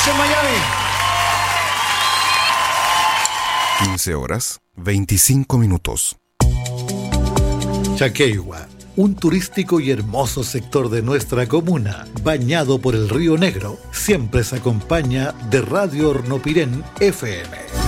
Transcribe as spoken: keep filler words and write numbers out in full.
estamos en Miami. quince horas, veinticinco minutos. Chaqueigua, un turístico y hermoso sector de nuestra comuna, bañado por el Río Negro, siempre se acompaña de Radio Hornopirén F M.